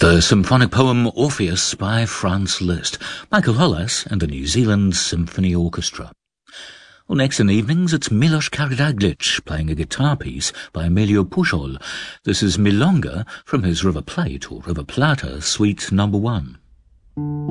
The symphonic poem Orpheus by Franz Liszt, Michael Hollis and the New Zealand Symphony Orchestra. Well, next in the evenings, it's Milos Karadzic playing a guitar piece by Emilio Pujol. This is Milonga from his River Plate or River Plata Suite No. 1.